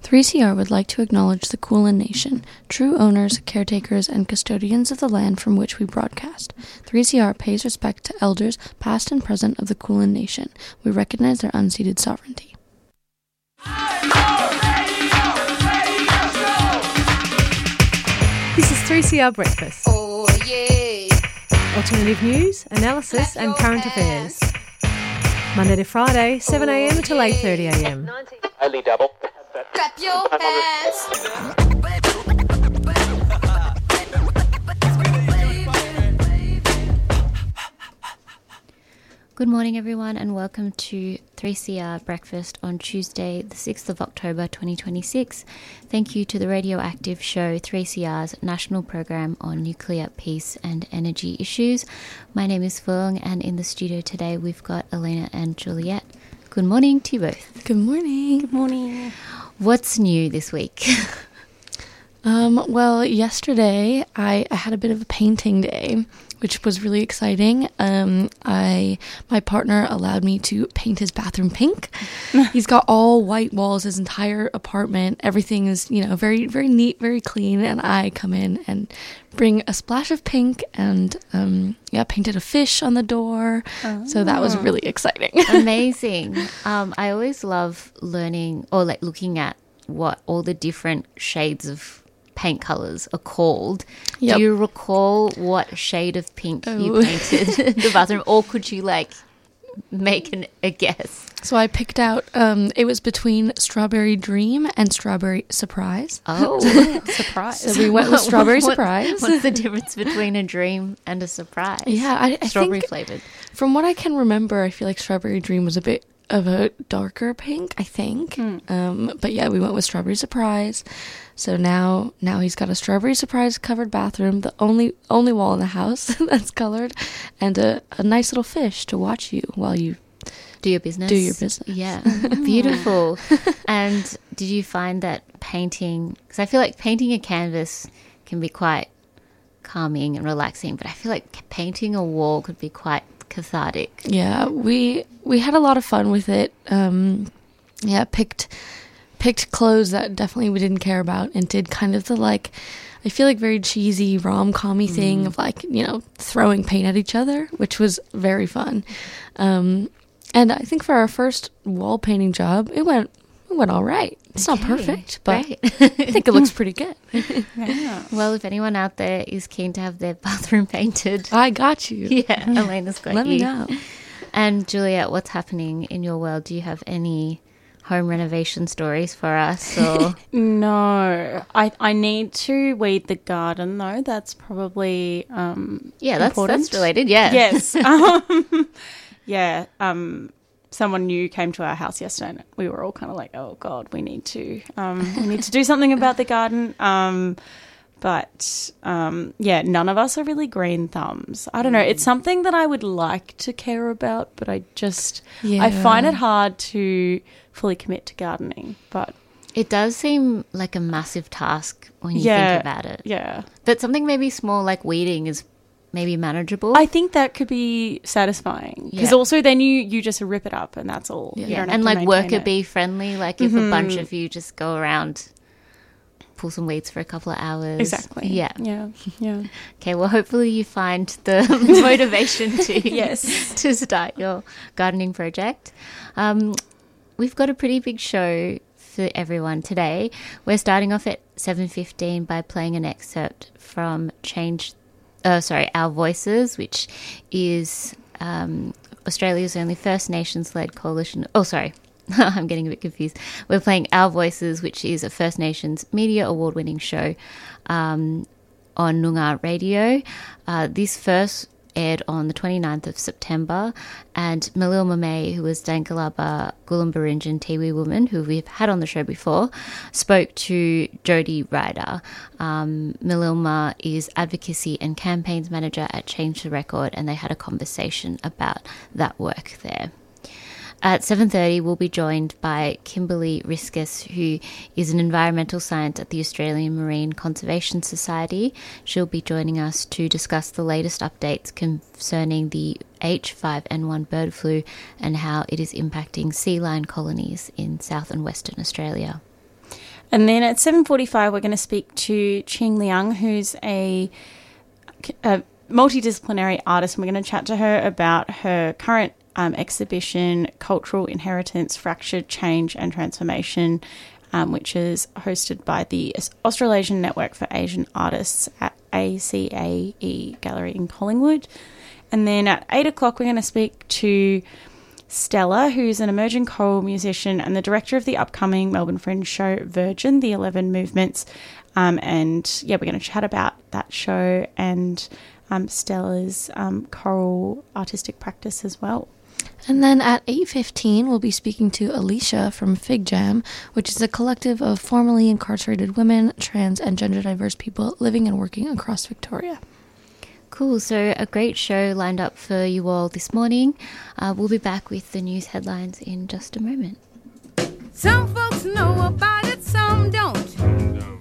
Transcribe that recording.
3CR would like to acknowledge the Kulin Nation, true owners, caretakers, and custodians of the land from which we broadcast. 3CR pays respect to elders, past and present, of the Kulin Nation. We recognize their unceded sovereignty. This is 3CR Breakfast. Oh, yeah. Alternative news, analysis and current affairs. Monday to Friday, 7am till 8:30am. Only double. Clap your hands. Good morning, everyone, and welcome to 3CR Breakfast on Tuesday, the 6th of October 2026. Thank you to the Radioactive Show, 3CR's national program on nuclear peace and energy issues. My name is Fung, and in the studio today we've got Elena and Juliet. Good morning to you both. Good morning. Good morning. What's new this week? Well, yesterday I had a bit of a painting day, which was really exciting. My partner allowed me to paint his bathroom pink. He's got all white walls, his entire apartment. Everything is, very, very neat, very clean. And I come in and bring a splash of pink and, painted a fish on the door. Oh. So that was really exciting. Amazing. I always love learning or looking at what all the different shades of paint colours are called. Yep. Do you recall what shade of pink you painted the bathroom, or could you make a guess? So I picked out, it was between Strawberry Dream and Strawberry Surprise. Oh, surprise. So we went with Strawberry Surprise. What's the difference between a dream and a surprise? Yeah, I Strawberry think, flavoured. From what I can remember, I feel like Strawberry Dream was a bit of a darker pink, I think. But yeah, we went with Strawberry Surprise. So now he's got a Strawberry Surprise covered bathroom, the only wall in the house that's colored, and a nice little fish to watch you while you do your business. Yeah, beautiful. And did you find that painting, because I feel like painting a canvas can be quite calming and relaxing, but I feel like painting a wall could be quite cathartic. Yeah, we had a lot of fun with it. Picked clothes that definitely we didn't care about, and did kind of the I feel like very cheesy rom-com-y thing of throwing paint at each other, which was very fun. And I think for our first wall painting job, it went all right. It's not perfect, but I think it looks pretty good. Yeah. Well, if anyone out there is keen to have their bathroom painted, I got you. Yeah, Elena's got Let you. me know. And Juliet, what's happening in your world? Do you have any home renovation stories for us? Or No, I need to weed the garden though. That's probably important. That's related. Yeah. Yes. Someone new came to our house yesterday, and we were all kind of like, "Oh God, we need to do something about the garden." But none of us are really green thumbs. I don't know. It's something that I would like to care about, but I find it hard to fully commit to gardening. But it does seem like a massive task when you think about it. Yeah. But something maybe small like weeding is maybe manageable. I think that could be satisfying, because also then you just rip it up and that's all. Yeah, you don't have and to maintain worker it. bee friendly. Like if a bunch of you just go around, pull some weeds for a couple of hours. Exactly. Yeah. Okay, well, hopefully you find the motivation to to start your gardening project. We've got a pretty big show for everyone today. We're starting off at 7:15 by playing an excerpt from Our Voices, which is Australia's only First Nations-led coalition. Oh, sorry. I'm getting a bit confused. We're playing Our Voices, which is a First Nations media award-winning show on Noongar Radio. This first aired on the 29th of September, and Malil Mamay, who was Dangalaba Gulumbarinjan Tiwi woman, who we've had on the show before, spoke to Jody Ryder. Malilma is Advocacy and Campaigns Manager at Change the Record, and they had a conversation about that work there. At 7:30, we'll be joined by Kimberly Riskus, who is an environmental scientist at the Australian Marine Conservation Society. She'll be joining us to discuss the latest updates concerning the H5N1 bird flu and how it is impacting sea lion colonies in South and Western Australia. And then at 7:45, we're going to speak to Ching Liang, who's a multidisciplinary artist. And we're going to chat to her about her current exhibition, Cultural Inheritance, Fractured Change and Transformation, which is hosted by the Australasian Network for Asian Artists at ACAE Gallery in Collingwood. And then at 8 o'clock, we're going to speak to Stella, who's an emerging choral musician and the director of the upcoming Melbourne Fringe show Virgin, the 11 Movements. And yeah, we're going to chat about that show and Stella's choral artistic practice as well. And then at 8:15, we'll be speaking to Alicia from Fig Jam, which is a collective of formerly incarcerated women, trans and gender diverse people living and working across Victoria. Cool. So a great show lined up for you all this morning. We'll be back with the news headlines in just a moment. Some folks know